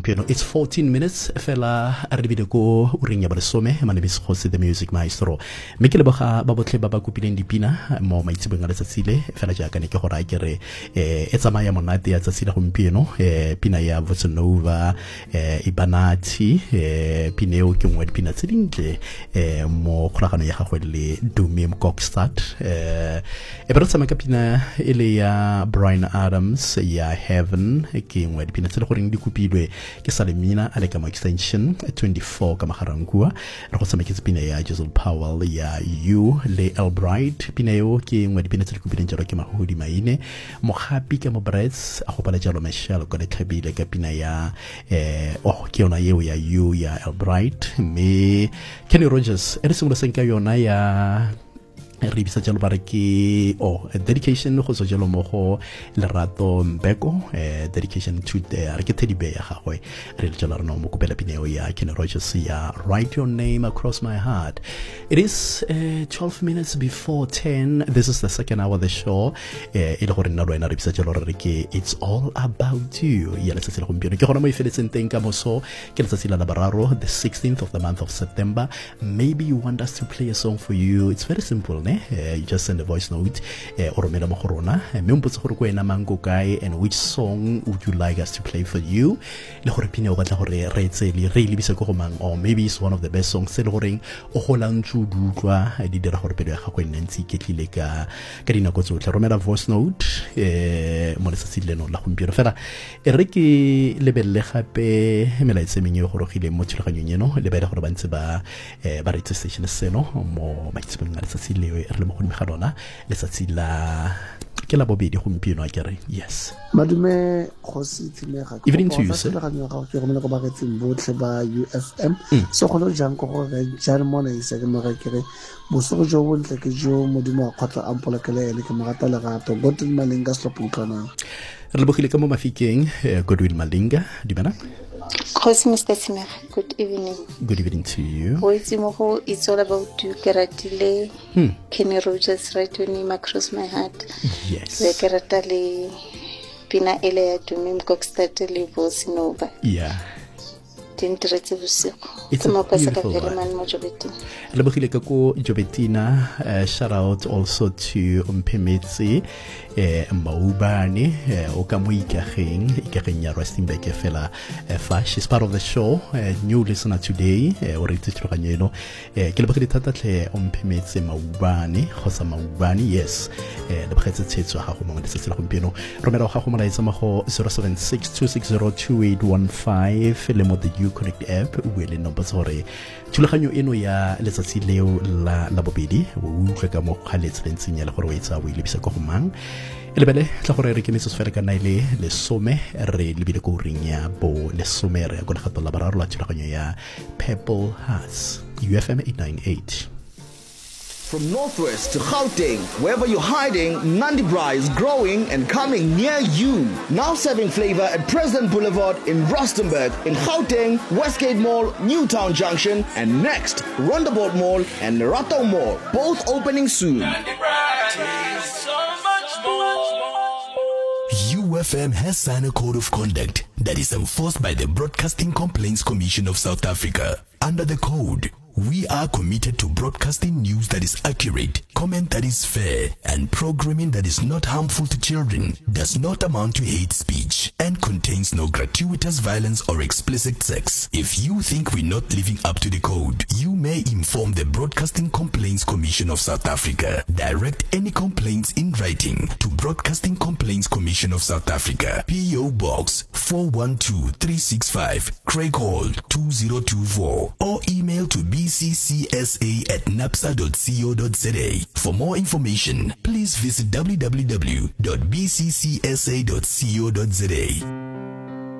gompieno. It's 14 minutes fela re lebile ko uring ya bolesome. My name is Jose the Music Maestro. Me ke leboga ba botlhe ba ba kopileng dipina mo maitsebeng a letsatsi le fela jaaka ne ke go raya ke re e tsamaya monate ya tsatsi la gompieno. Pina ya Votsanova Ibanati pineo ke ngwe dipina tse dintle mo kgolagano ya gagwe le Dumi Mkokstad. E be re tsama ka pina ele ya Bryan Adams ya Heaven ke ngwe dipina tse le goreng di kopilwe ke Salemina a le ka mo extension 24 ka magarangkua. Re go tsama ke pina ya Jezel Powell ya You le Albright. Pina eo ke ngwe dipina tse di kopileng jalo ke Mahudi Maine Mogapi ka mo Brits a go pala jalo Michelle ka le tlhabile ka pina ya ke yona eo ya You ya Albright. Me Kenny Rogers e re sengwe se nka yona ya re bisa jalo ba re ke dedication go so jalo mo go Lerato Mbeko dedication to re ke Teddy Bear ya gagwe re le jalo re no mo kopela pineo ya Kenny Rogers ya Write Your Name Across My Heart. It is 12 minutes before 10. This is the second hour of the show. E le gore nna lwena re bisa jalo re ke It's All About You ya letsatsi la gompieno ke gona mo ifeletseng teng ka moso ke letsatsi la bararo, the 16th of the month of September. Maybe you want us to play a song for you. It's very simple. You just send a voice note or romela mo go rona mme mpotse gore ko ena mango kae and which song would you like us to play for you, le gore pina o batla gore re etsele re lebise go mang, or maybe it's one of the best songs le goreng o golang tsu dutlwa di dira gore pelo ya gago e ntse iketlile ka dinako tsotlhe. Romela voice note mo letsatsi leno la gompieno fela re ke lebelle gape melaetsa mengwe go rogile mo thulaganyong eno le ba ile gore ba ntse ba re station seno mo maitsebeng a letsatsi leo re le mo go ga lona letsatsi la ke la bobedi gompieno a kere. Yes, madume go se tsimega evening to you sir. Ga ke go mena go ba ke tseng botlhe ba UFM so go lo jang go gore jang mona isa ke mo ga kere bosego jo bontle ke jo modimo a khotla ampola ke le ene ke mogata le gato Godwin Malinga Slopnkana re le bogile ka mo mafikeng Godwin Malinga dumela. Khosi Mr. Simera, good evening. Good evening to you. It's All About You, Keratile, Kenny Rogers, Write Your Name Across My Heart. Yes. Keratale, Pina Ele Dumi Mkokstad le Votsanova. Yeah. It's a beautiful one. Lebogile ka ko Jobetina. Shout out also to Mpemetse Maubane o ka mo ikageng ya Rustenburg fela fa. She's part of the show, new listener today o re tshitshoganyo eno ke lebogile thata tle Mpemetse Maubane khosa Maubane. Yes, lebogetse tsetso ga go mo le setse la gompieno romela ga go molaetsa mo go 0762602815 le mo the Connect app o le nomba tsore thulaganyo eno ya letsatsi leo la bobedi o utlwe ka mo khaletsentseng ya le gore o etsa o ilebisa go mang e lebele tla gore re kemetso sefela ka naile le some re lebile go ring ya bo le some re go le gato la bararo la thulaganyo ya Purple Hearts UFM 898. From northwest to Gauteng, wherever you're hiding, Nandi Bra is growing and coming near you. Now serving flavor at President Boulevard in Rustenburg, in Gauteng, Westgate Mall, Newtown Junction, and next, Rondeboort Mall and Lerato Mall, both opening soon. UFM has signed a code of conduct that is enforced by the Broadcasting Complaints Commission of South Africa. Under the code, we are committed to broadcasting news that is accurate, comment that is fair, and programming that is not harmful to children, does not amount to hate speech, and contains no gratuitous violence or explicit sex. If you think we're not living up to the code, you may inform the Broadcasting Complaints Commission of South Africa. Direct any complaints in writing to Broadcasting Complaints Commission of South Africa, PO Box 412365, Craig Hall 2024, or email to bccsa@napsa.co.za. For more information, please visit www.bccsa.co.za.